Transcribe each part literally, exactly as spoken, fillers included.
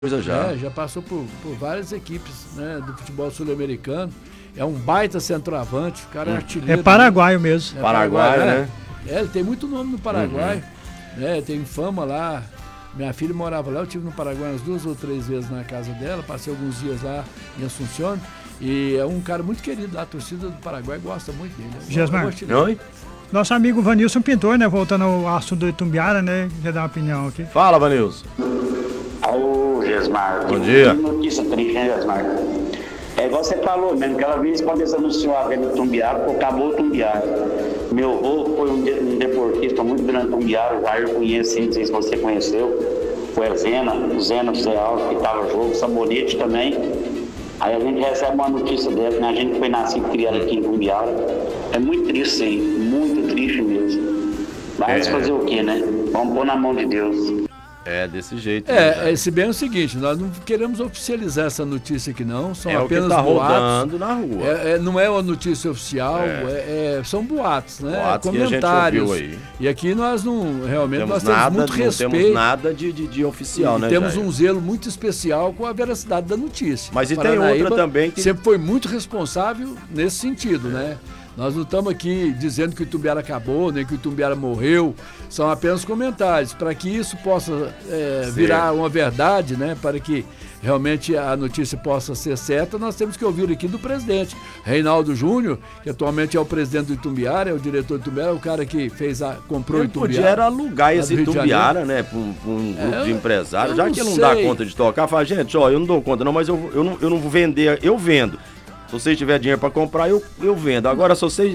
coisa já. É, já passou por, por várias equipes, né, do futebol sul-americano. É um baita centroavante, o cara é artilheiro. É paraguaio mesmo. É Paraguai, Paraguai, né? É, ele tem muito nome no Paraguai, uhum. né? Tem fama lá. Minha filha morava lá, eu estive no Paraguai umas duas ou três vezes na casa dela, passei alguns dias lá em Assunção. E é um cara muito querido lá, a torcida do Paraguai gosta muito dele. Jesmar, Oi? Nosso amigo Vanilson Pintor, né? Voltando ao assunto do Itumbiara, né? Já dá uma opinião aqui. Fala, Vanilson. Alô, Jesmar. Bom dia. Notícia triste, né, Jesmar? É igual você falou mesmo, aquela vez quando eles anunciou a venda do Itumbiara, pô, acabou o Itumbiara. Meu avô foi um, de, um deportista muito grande do Itumbiara, o Jair conhece, não sei se você conheceu. Foi a Zena, o Zena José Alves, que estava no jogo, o Sabonete também. Aí a gente recebe uma notícia dessa, né? A gente foi nascido e criado aqui em Itumbiara. É muito triste isso aí, muito triste mesmo. Mas é. fazer o quê, né? Vamos pôr na mão de Deus. É, desse jeito. É, né? Se bem é o seguinte, nós não queremos oficializar essa notícia aqui não, são é apenas o que tá boatos. Rodando na rua. É, é, não é uma notícia oficial, é. É, são boatos, né? Boatos comentários. Que a gente ouviu aí. E aqui nós não, realmente, temos nós nada, temos muito não respeito. Não temos nada de, de, de oficial, e né, temos Jair? um zelo muito especial com a veracidade da notícia. Mas e tem outra também que... sempre foi muito responsável nesse sentido, é. né? Nós não estamos aqui dizendo que o Itumbiara acabou, nem que o Itumbiara morreu, são apenas comentários. Para que isso possa é, virar uma verdade, né? Para que realmente a notícia possa ser certa, nós temos que ouvir aqui do presidente, Reinaldo Júnior, que atualmente é o presidente do Itumbiara, é o diretor do Itumbiara, é o cara que fez a, comprou o Itumbiara. Podia era alugar esse Itumbiara, né, para um, um grupo é, de empresários, já que ele não dá conta de tocar, fala, gente, ó, eu não dou conta não, mas eu, eu, não, eu não vou vender, eu vendo. Se você tiver dinheiro para comprar, eu, eu vendo. Agora, se você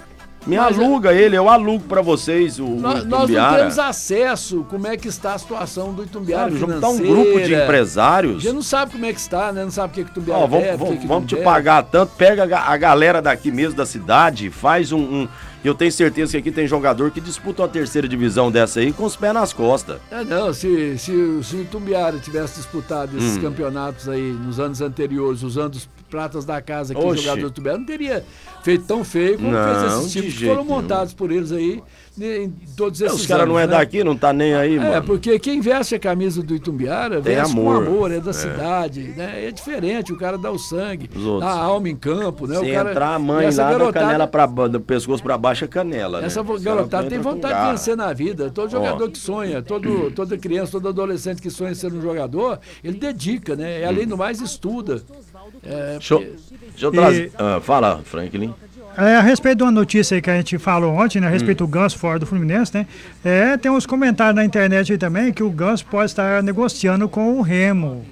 me mas aluga é... ele, eu alugo para vocês o, nós, o nós não temos acesso como é que está a situação do Itumbiara financeira. Tá um grupo de empresários. Já não sabe como é que está, né? Não sabe o que, que o Itumbiara oh, vamos, deve, vamos, que que vamos te deve. pagar tanto, pega a galera daqui mesmo da cidade, faz um... um... Eu tenho certeza que aqui tem jogador que disputa uma terceira divisão dessa aí com os pés nas costas. É, não, se, se, se o Itumbiara tivesse disputado esses hum. campeonatos aí nos anos anteriores, usando os pratas da casa que o jogador do Itumbiara, não teria feito tão feio como não, fez esses times que foram montados nenhum. por eles aí em todos esses anos. Os caras não é né? daqui, não tá nem aí, é, mano. É, porque quem veste a camisa do Itumbiara tem veste amor. com amor, é da é. cidade, né? É diferente, o cara dá o sangue, dá a alma em campo, né? Se o cara, entrar a mãe lá garotada, da canela pra, do pescoço pra baixo é canela, essa né? Essa garotada tem vontade de vencer na vida. Todo jogador oh. que sonha, todo, toda criança, todo adolescente que sonha ser um jogador, ele dedica, né? E além do mais, estuda. É, Deixa, porque... deixa eu trazer. E... Ah, fala, Franklin. É, a respeito de uma notícia aí que a gente falou ontem, né, a respeito hum. do Ganso fora do Fluminense, né? É, tem uns comentários na internet aí também que o Ganso pode estar negociando com o Remo.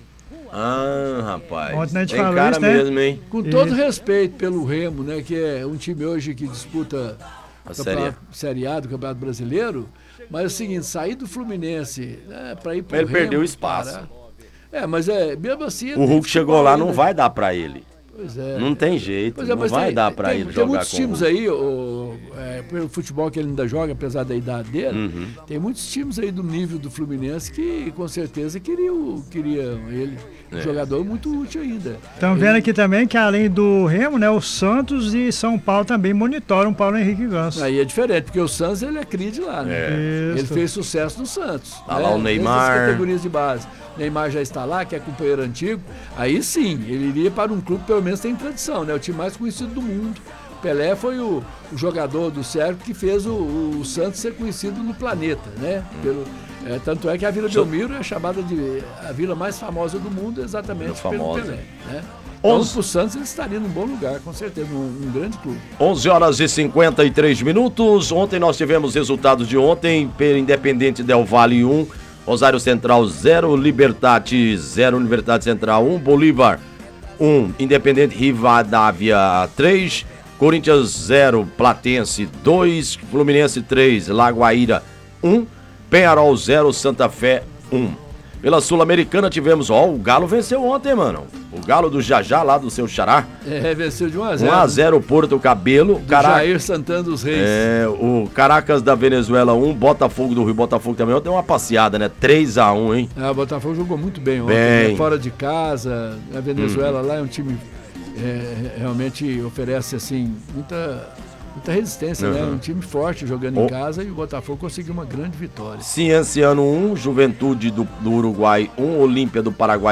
Ah, rapaz. Ontem a gente tem falou cara isso, né? mesmo, hein? Com todo e... respeito pelo Remo, né? Que é um time hoje que disputa a série. série A do Campeonato Brasileiro. Mas é o seguinte, sair do Fluminense né, para ir para o Remo... Ele perdeu espaço. Cara, é, mas é, mesmo assim... O Hulk chegou lá, não vai dar para ele. Pois é. Não tem jeito, é, não vai tem, dar pra tem, ele tem jogar com muitos times aí, o, é, pelo futebol que ele ainda joga, apesar da idade dele, uhum. tem muitos times aí do nível do Fluminense que com certeza queriam, queriam ele, um é. jogador muito útil ainda. Estamos vendo aqui também que além do Remo, né, o Santos e São Paulo também monitoram o Paulo Henrique Ganso. Aí é diferente, porque o Santos ele é cria de lá, né? É. Ele fez sucesso no Santos. Tá né? lá o Neymar. Essas categorias de base. Neymar já está lá, que é companheiro antigo, aí sim, ele iria para um clube que pelo menos tem tradição, né? O time mais conhecido do mundo. Pelé foi o, o jogador do Sérvio que fez o, o Santos ser conhecido no planeta, né? Pelo, é, tanto é que a Vila Belmiro é chamada de a vila mais famosa do mundo exatamente pelo Pelé, né? Então, para o Santos, ele estaria num bom lugar, com certeza, num, num grande clube. onze horas e cinquenta e três minutos. Ontem nós tivemos resultados de ontem, pelo Independente Del Valle um, Rosário Central zero, Libertad zero, Universidade Central um, Bolívar um, Independente Rivadavia três, Corinthians zero, Platense dois, Fluminense três, Lagoaíra um, Penharol zero, Santa Fé um. Pela Sul-Americana tivemos, ó, o Galo venceu ontem, mano. O Galo do Jajá, lá do seu Xará. É, venceu de um a zero. um a zero, Porto Cabelo. Do Carac... Jair Santana dos Reis. É, o Caracas da Venezuela um, Botafogo do Rio. Botafogo também ontem deu uma passeada, né? três a um, hein? É, o Botafogo jogou muito bem ontem, bem. Né? Fora de casa. A Venezuela hum. lá é um time é, realmente oferece, assim, muita... muita resistência, Uhum. né? Um time forte jogando Oh. em casa e o Botafogo conseguiu uma grande vitória. Cienciano um, Juventude do, do Uruguai um, Olímpia do Paraguai